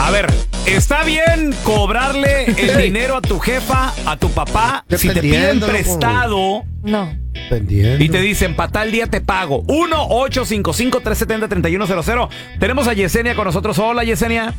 A ver, ¿está bien cobrarle el dinero a tu jefa, a tu papá, si te piden prestado? No. Y te dicen, para tal día te pago. 1-855-370-3100. Tenemos a Yesenia con nosotros. Hola, Yesenia.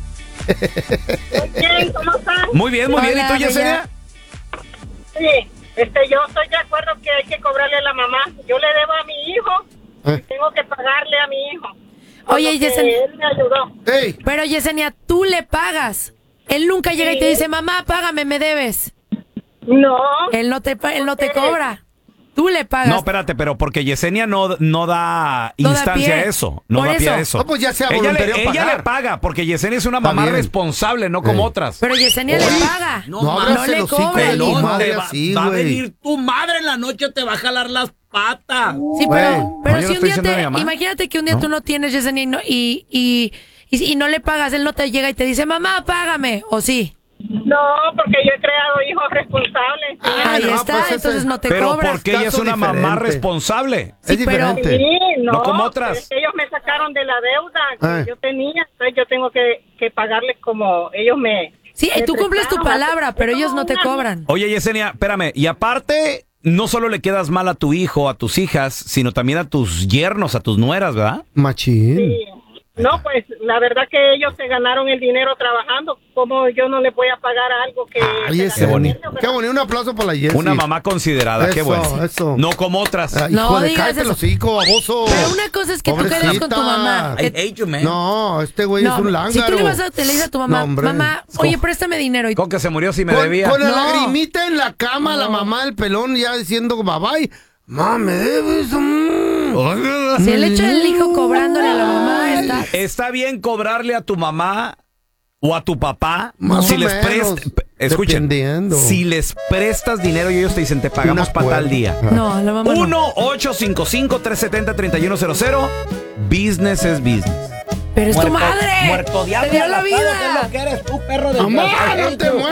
Muy bien, ¿cómo están? Muy bien, muy bien. ¿Y Hola, tú, bella. Yesenia? Sí, yo estoy de acuerdo que hay que cobrarle a la mamá. Yo le debo a mi hijo y tengo que pagarle a mi hijo. Oye, Porque Yesenia. él me ayudó. Hey, Pero Yesenia, tú le pagas. Él nunca llega y te dice, mamá, págame, me debes. No. Él no te cobra. Tú le pagas. No, espérate, pero porque Yesenia no da instancia a pie. eso. No Por da pie a eso. eso. No, pues ya sea ella voluntario ella pagar. le paga, porque Yesenia es una Está mamá bien. responsable, no como otras. Pero Yesenia le paga. no abras le el hocico cobra. de tu hijo. madre así, va a güey. venir tu madre en la noche, te va a jalar las patas. Sí, Güey. pero No, yo si no un estoy día diciendo de mi mamá. imagínate que un día No. tú no tienes, Yesenia, y no le pagas, él no te llega y te dice, mamá, págame, o sí. No, porque yo he creado hijos responsables. Ahí no, está, pues ese- entonces no te Pero cobra. porque ella es Caso una mamá diferente. responsable. Sí, Es pero- diferente. Sí, no, No como otras. es que ellos me sacaron de la deuda Ah. que yo tenía, entonces yo tengo que pagarles como ellos me... Sí, me tú cumples tu prestaron. palabra, pero Es ellos como no te una- cobran. Oye, Yesenia, espérame. Y aparte, no solo le quedas mal a tu hijo, a tus hijas, sino también a tus yernos, a tus nueras, ¿verdad? Machín. Sí. No, pues la verdad que ellos se ganaron el dinero trabajando. ¿Cómo yo no les voy a pagar algo que... Ay, se ese. ganaron bonito. ellos, Qué bonito. Un aplauso para la Jessie. Una mamá considerada, qué Eso, bueno. eso. No como otras. Ay, No hijo de digas cállate eso. el hocico, baboso. Pero una cosa es que tú quedas con tu mamá. I hate you, man. No, este güey es un lángaro. si tú le dices a tu mamá, No, hombre. mamá, oye, préstame dinero. Y Con que se murió si me Con, debía. con la No. lagrimita en la cama, la mamá del pelón ya diciendo bye bye. Mamá, me debes. si el hecho del hijo cobrándole a la mamá está... ¿Está bien cobrarle a tu mamá o a tu papá Más si o les menos, escuchen, dependiendo. si les prestas dinero y ellos te dicen te pagamos Un para tal acuerdo. día? No, a la mamá no. 1-855-370-3100. Business es business. Pero es tu madre. Muerto Te diablo dio la arrastrado, ¿qué es vida. lo que eres tú, perro de Mamá, no te muevas.